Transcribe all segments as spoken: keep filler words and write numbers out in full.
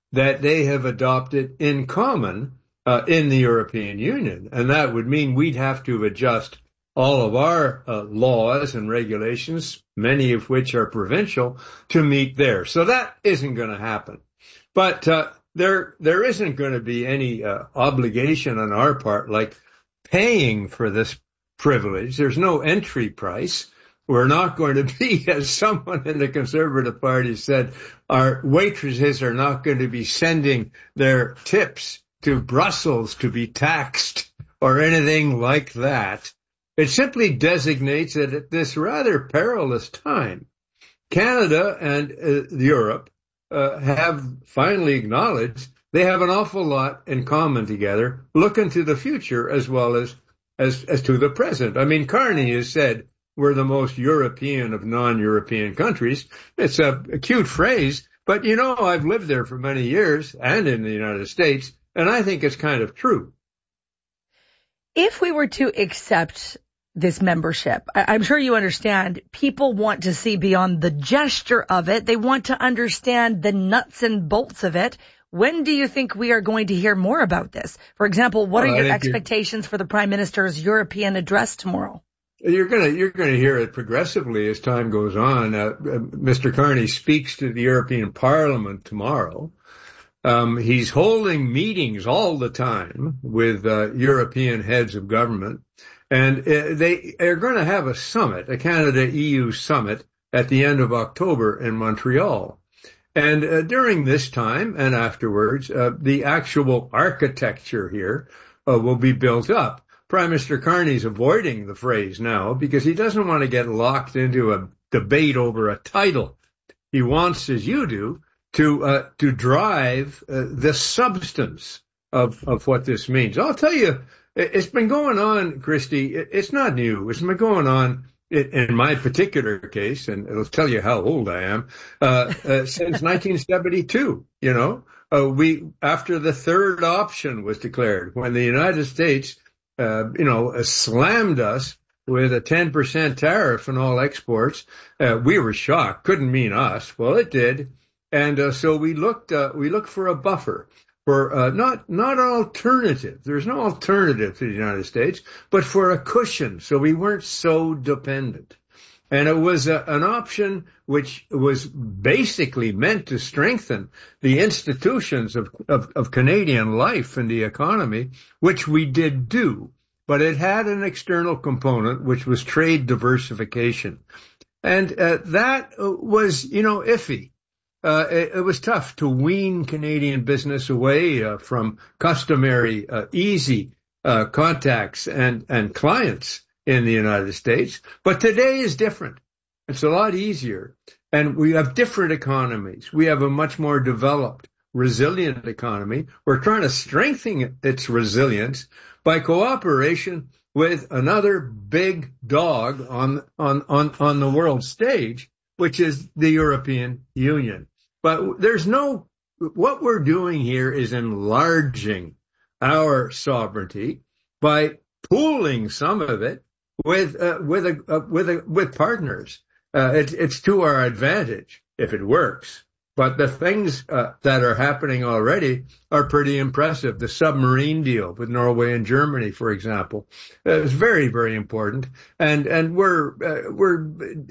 that they have adopted in common uh, in the European Union. And that would mean we'd have to adjust all of our uh, laws and regulations, many of which are provincial, to meet theirs. So that isn't going to happen. But uh, there there isn't going to be any uh, obligation on our part, like paying for this privilege. There's no entry price. We're not going to be, as someone in the Conservative Party said, our waitresses are not going to be sending their tips to Brussels to be taxed or anything like that. It simply designates that at this rather perilous time, Canada and uh, Europe uh, have finally acknowledged they have an awful lot in common together, looking to the future as well as, as, as to the present. I mean, Carney has said, we're the most European of non-European countries. It's a, a cute phrase, but you know, I've lived there for many years and in the United States, and I think it's kind of true. If we were to accept this membership, I- I'm sure you understand, people want to see beyond the gesture of it. They want to understand the nuts and bolts of it. When do you think we are going to hear more about this? For example, what well, are your expectations for the Prime Minister's European address tomorrow? You're gonna you're gonna hear it progressively as time goes on. Uh, Mister Carney speaks to the European Parliament tomorrow. Um, he's holding meetings all the time with uh, European heads of government, and uh, they are going to have a summit, a Canada-E U summit, at the end of October in Montreal. And uh, during this time and afterwards, uh, the actual architecture here uh, will be built up. Prime Minister Carney's avoiding the phrase now because he doesn't want to get locked into a debate over a title. He wants, as you do, to uh, to drive uh, the substance of of what this means. I'll tell you, it's been going on, Christy. It's not new. It's been going on in my particular case, and it'll tell you how old I am, uh, uh since nineteen seventy-two. You know, uh, we after the third option was declared, when the United States Uh, you know, uh, slammed us with a ten percent tariff on all exports. Uh, we were shocked. Couldn't mean us. Well, it did. And uh, so we looked, uh, we looked for a buffer, for uh, not, not an alternative. There's no alternative to the United States, but for a cushion. So we weren't so dependent. And it was a, an option which was basically meant to strengthen the institutions of, of, of Canadian life and the economy, which we did do. But it had an external component, which was trade diversification. And uh, that was, you know, iffy. Uh, it, it was tough to wean Canadian business away uh, from customary, uh, easy uh, contacts and, and clients in the United States. But today is different. It's a lot easier. And we have different economies. We have a much more developed, resilient economy. We're trying to strengthen its resilience by cooperation with another big dog on, on, on, on the world stage, which is the European Union. But there's no, what we're doing here is enlarging our sovereignty by pooling some of it with uh, with a uh, with a with partners. Uh, it, it's to our advantage if it works. But the things uh, that are happening already are pretty impressive. The submarine deal with Norway and Germany, for example, uh, is very, very important. And and we're uh, we're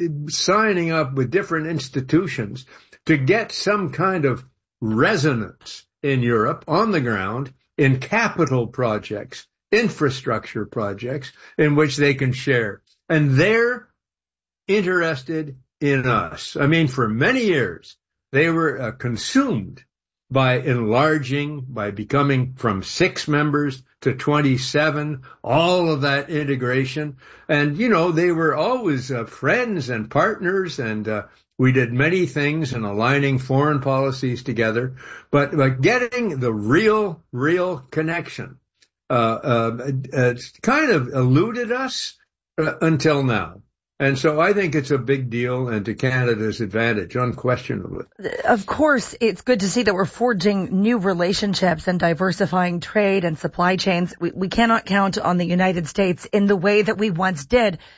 signing up with different institutions to get some kind of resonance in Europe on the ground in capital projects, infrastructure projects in which they can share. And they're interested in us. I mean, for many years, they were uh, consumed by enlarging, by becoming from six members to twenty-seven, all of that integration. And, you know, they were always uh, friends and partners, and uh, we did many things in aligning foreign policies together. But, but getting the real, real connection uh, uh, uh kind of eluded us uh, until now. And so I think it's a big deal and to Canada's advantage, unquestionably. Of course, it's good to see that we're forging new relationships and diversifying trade and supply chains. We, we cannot count on the United States in the way that we once did.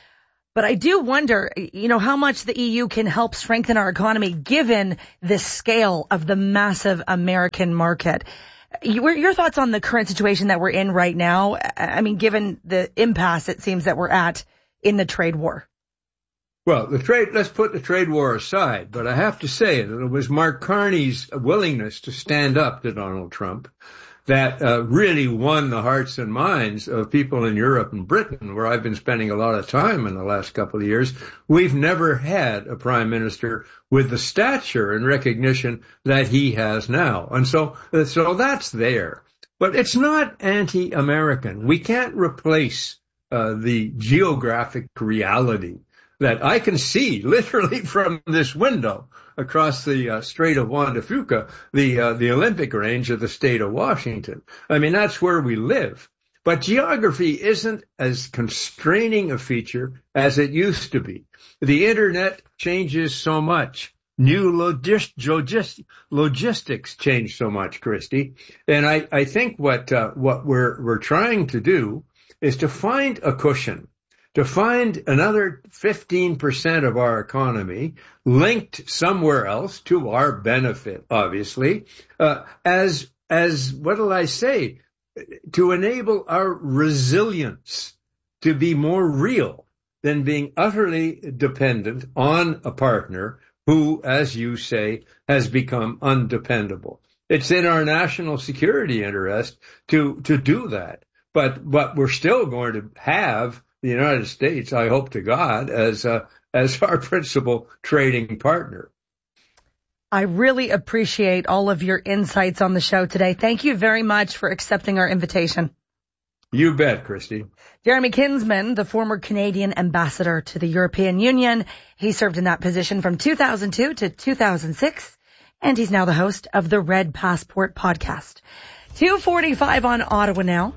But I do wonder, you know, how much the E U can help strengthen our economy given the scale of the massive American market. Your, your thoughts on the current situation that we're in right now? I mean, given the impasse it seems that we're at in the trade war. Well, the trade, let's put the trade war aside, but I have to say that it was Mark Carney's willingness to stand up to Donald Trump that uh, really won the hearts and minds of people in Europe and Britain, where I've been spending a lot of time in the last couple of years. We've never had a prime minister with the stature and recognition that he has now. And so, so that's there. But it's not anti-American. We can't replace uh, the geographic reality that I can see literally from this window across the uh, Strait of Juan de Fuca, the uh, the Olympic range of the state of Washington. I mean, that's where we live. But geography isn't as constraining a feature as it used to be. The internet changes so much. New logis- logis- logistics change so much, Christy. And I, I think what uh, what we're we're trying to do is to find a cushion, to find another fifteen percent of our economy linked somewhere else to our benefit, obviously, uh, as, as, what will I say, to enable our resilience to be more real than being utterly dependent on a partner who, as you say, has become undependable. It's in our national security interest to, to do that. But, but we're still going to have the United States, I hope to God, as uh, as our principal trading partner. I really appreciate all of your insights on the show today. Thank you very much for accepting our invitation. You bet, Christy. Jeremy Kinsman, the former Canadian ambassador to the European Union. He served in that position from two thousand two to two thousand six, and he's now the host of the Red Passport podcast. two forty-five on Ottawa now.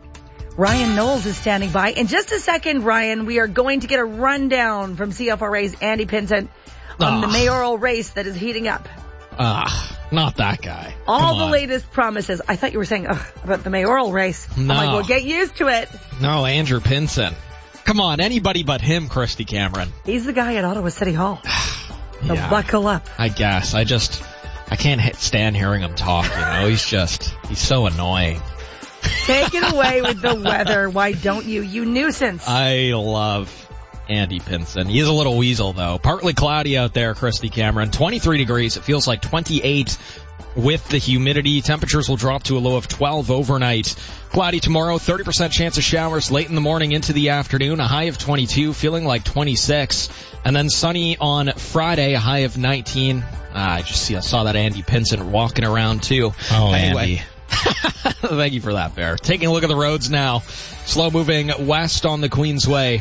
Ryan Knowles is standing by. In just a second, Ryan, we are going to get a rundown from C F R A's Andy Pinson on oh. the mayoral race that is heating up. Ah, uh, not that guy. All Come the on. latest promises. I thought you were saying ugh, about the mayoral race. No. I'm like, well, get used to it. No, Andrew Pinson. Come on, anybody but him, Christy Cameron. He's the guy at Ottawa City Hall. So yeah, buckle up. I guess. I just, I can't hit, stand hearing him talk, you know. He's just, he's so annoying. Take it away with the weather. Why don't you? You nuisance. I love Andy Pinson. He's a little weasel, though. Partly cloudy out there, Christy Cameron. twenty-three degrees. It feels like twenty-eight with the humidity. Temperatures will drop to a low of twelve overnight. Cloudy tomorrow. thirty percent chance of showers late in the morning into the afternoon. A high of twenty-two, feeling like twenty-six. And then sunny on Friday, a high of nineteen. Ah, I just see, I saw that Andy Pinson walking around, too. Oh, anyway. Andy. Thank you for that, Bear. Taking a look at the roads now. Slow moving west on the Queensway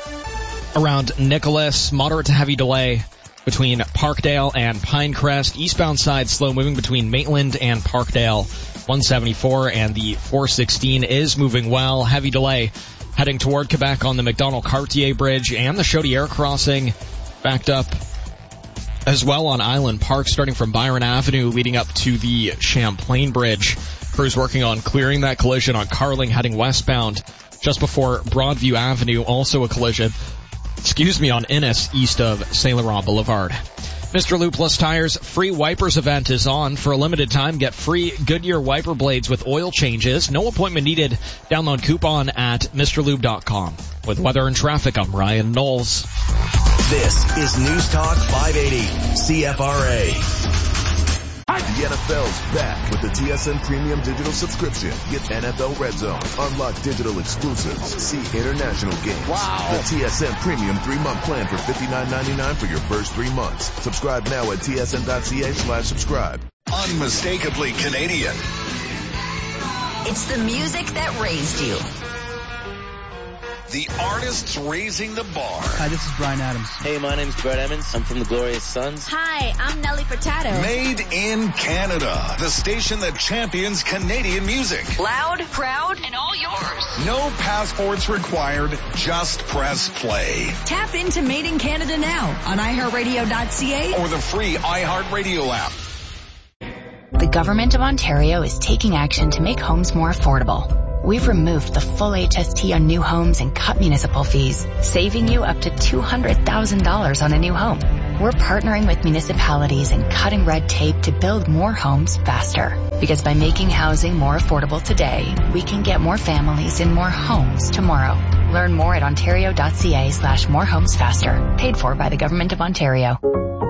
around Nicholas. Moderate to heavy delay between Parkdale and Pinecrest. Eastbound side slow moving between Maitland and Parkdale. one seventy-four and the four sixteen is moving well. Heavy delay heading toward Quebec on the McDonald-Cartier Bridge and the Chaudière crossing. Backed up as well on Island Park, starting from Byron Avenue, leading up to the Champlain Bridge. Crews working on clearing that collision on Carling, heading westbound just before Broadview Avenue. Also a collision, excuse me, on Innis, east of Saint Laurent Boulevard. Mister Loopless Tires free wipers event is on. For a limited time, get free Goodyear wiper blades with oil changes. No appointment needed. Download coupon at Mr Lube dot com. With weather and traffic, I'm Ryan Knowles. This is News Talk five eighty, C F R A. The N F L's back with the T S N Premium Digital Subscription. Get N F L Red Zone, unlock digital exclusives, see international games. Wow. The T S N Premium three-month plan for fifty-nine ninety-nine for your first three months. Subscribe now at T S N dot C A slash subscribe. Unmistakably Canadian. It's the music that raised you. The artists raising the bar. Hi, this is Bryan Adams. Hey, my name's Brett Emmons. I'm from the Glorious Sons. Hi, I'm Nelly Furtado. Made in Canada. The station that champions Canadian music. Loud, proud, and all yours. No passports required. Just press play. Tap into Made in Canada now on i heart radio dot c a or the free iHeartRadio app. The Government of Ontario is taking action to make homes more affordable. We've removed the full H S T on new homes and cut municipal fees, saving you up to two hundred thousand dollars on a new home. We're partnering with municipalities and cutting red tape to build more homes faster. Because by making housing more affordable today, we can get more families in more homes tomorrow. Learn more at ontario.ca slash more homes faster. Paid for by the Government of Ontario.